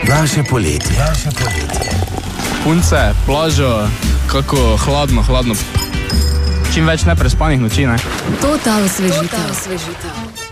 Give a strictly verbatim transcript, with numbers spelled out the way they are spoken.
Naše poletje. Naše poletje. Punce, plažo, kako hladno, hladno. Čim več neprespanih noči, ne? Total osvežitev.